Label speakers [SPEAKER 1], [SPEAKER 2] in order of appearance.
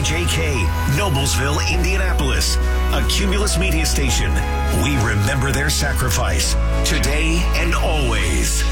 [SPEAKER 1] KJK, Noblesville, Indianapolis, a Cumulus media station. We remember their sacrifice today and always.